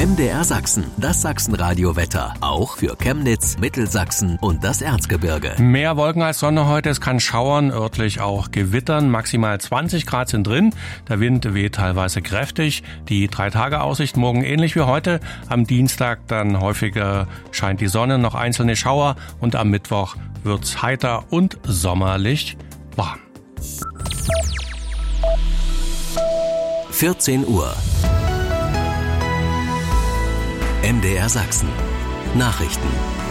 MDR Sachsen, das Sachsenradio-Wetter. Auch für Chemnitz, Mittelsachsen und das Erzgebirge. Mehr Wolken als Sonne heute. Es kann schauern, örtlich auch gewittern. Maximal 20 Grad sind drin. Der Wind weht teilweise kräftig. Die 3-Tage-Aussicht morgen ähnlich wie heute. Am Dienstag dann häufiger scheint die Sonne, noch einzelne Schauer. Und am Mittwoch wird's heiter und sommerlich warm. 14 Uhr. MDR Sachsen. Nachrichten.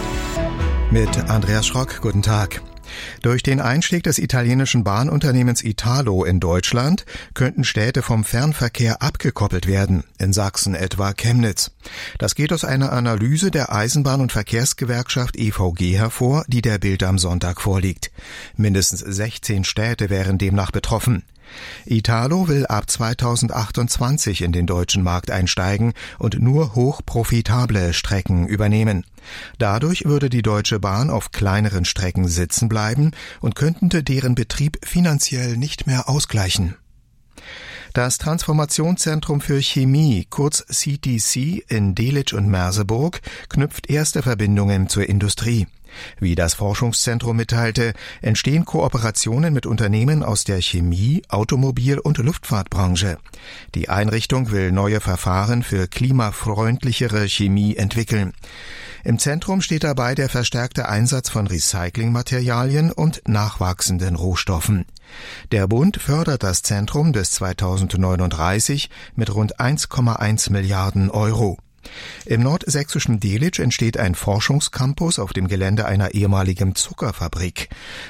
Mit Andreas Schrock, guten Tag. Durch den Einstieg des italienischen Bahnunternehmens Italo in Deutschland könnten Städte vom Fernverkehr abgekoppelt werden, in Sachsen etwa Chemnitz. Das geht aus einer Analyse der Eisenbahn- und Verkehrsgewerkschaft EVG hervor, die der Bild am Sonntag vorliegt. Mindestens 16 Städte wären demnach betroffen. Italo will ab 2028 in den deutschen Markt einsteigen und nur hochprofitable Strecken übernehmen. Dadurch würde die Deutsche Bahn auf kleineren Strecken sitzen bleiben und könnte deren Betrieb finanziell nicht mehr ausgleichen. Das Transformationszentrum für Chemie, kurz CTC, in Delitzsch und Merseburg knüpft erste Verbindungen zur Industrie. Wie das Forschungszentrum mitteilte, entstehen Kooperationen mit Unternehmen aus der Chemie-, Automobil- und Luftfahrtbranche. Die Einrichtung will neue Verfahren für klimafreundlichere Chemie entwickeln. Im Zentrum steht dabei der verstärkte Einsatz von Recyclingmaterialien und nachwachsenden Rohstoffen. Der Bund fördert das Zentrum bis 2039 mit rund 1,1 Milliarden Euro. Im nordsächsischen Delitzsch entsteht ein Forschungscampus auf dem Gelände einer ehemaligen Zuckerfabrik.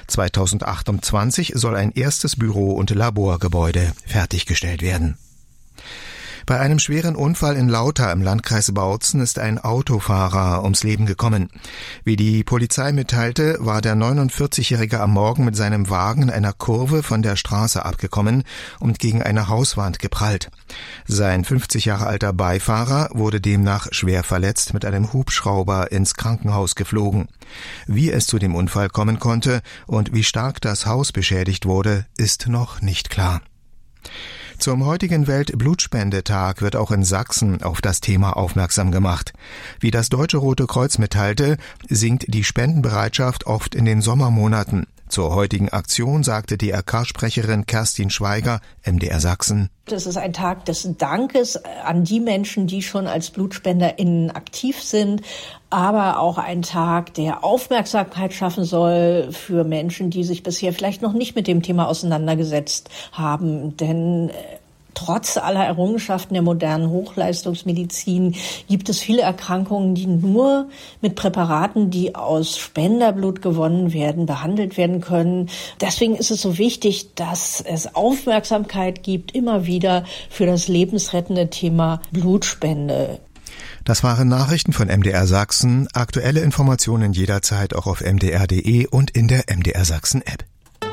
2028 soll ein erstes Büro- und Laborgebäude fertiggestellt werden. Bei einem schweren Unfall in Lauter im Landkreis Bautzen ist ein Autofahrer ums Leben gekommen. Wie die Polizei mitteilte, war der 49-Jährige am Morgen mit seinem Wagen in einer Kurve von der Straße abgekommen und gegen eine Hauswand geprallt. Sein 50 Jahre alter Beifahrer wurde demnach schwer verletzt mit einem Hubschrauber ins Krankenhaus geflogen. Wie es zu dem Unfall kommen konnte und wie stark das Haus beschädigt wurde, ist noch nicht klar. Zum heutigen Weltblutspendetag wird auch in Sachsen auf das Thema aufmerksam gemacht. Wie das Deutsche Rote Kreuz mitteilte, sinkt die Spendenbereitschaft oft in den Sommermonaten. Zur heutigen Aktion sagte DRK-Sprecherin Kerstin Schweiger, MDR Sachsen: Das ist ein Tag des Dankes an die Menschen, die schon als BlutspenderInnen aktiv sind, aber auch ein Tag, der Aufmerksamkeit schaffen soll für Menschen, die sich bisher vielleicht noch nicht mit dem Thema auseinandergesetzt haben. Denn trotz aller Errungenschaften der modernen Hochleistungsmedizin gibt es viele Erkrankungen, die nur mit Präparaten, die aus Spenderblut gewonnen werden, behandelt werden können. Deswegen ist es so wichtig, dass es Aufmerksamkeit gibt, immer wieder für das lebensrettende Thema Blutspende. Das waren Nachrichten von MDR Sachsen. Aktuelle Informationen jederzeit auch auf mdr.de und in der MDR Sachsen App.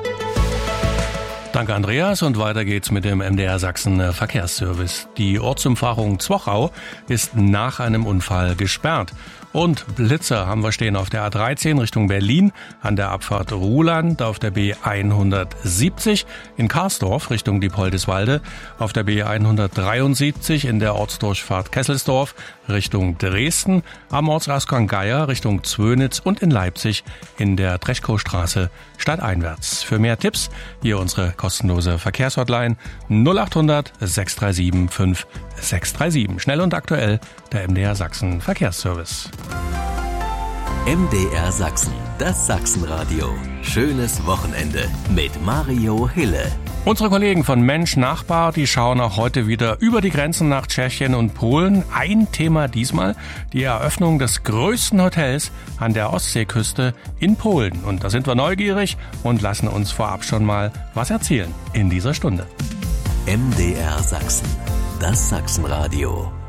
Danke, Andreas. Und weiter geht's mit dem MDR Sachsen Verkehrsservice. Die Ortsumfahrung Zwochau ist nach einem Unfall gesperrt. Und Blitzer haben wir stehen auf der A13 Richtung Berlin, an der Abfahrt Ruhland, auf der B170 in Karsdorf Richtung Diepoldiswalde, auf der B173 in der Ortsdurchfahrt Kesselsdorf Richtung Dresden, am Ortsausgang Geier Richtung Zwönitz und in Leipzig in der Treschkowstraße stadteinwärts. Für mehr Tipps hier unsere kostenlose Verkehrshotline 0800 637 5637. Schnell und aktuell der MDR Sachsen Verkehrsservice. MDR Sachsen, das Sachsenradio. Schönes Wochenende mit Mario Hille. Unsere Kollegen von Mensch Nachbar, die schauen auch heute wieder über die Grenzen nach Tschechien und Polen. Ein Thema diesmal, die Eröffnung des größten Hotels an der Ostseeküste in Polen. Und da sind wir neugierig und lassen uns vorab schon mal was erzählen in dieser Stunde. MDR Sachsen, das Sachsenradio.